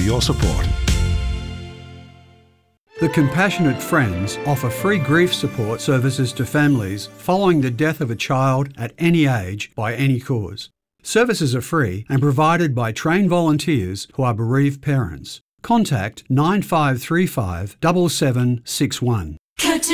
your support. The Compassionate Friends offer free grief support services to families following the death of a child at any age by any cause. Services are free and provided by trained volunteers who are bereaved parents. Contact 9535 7761.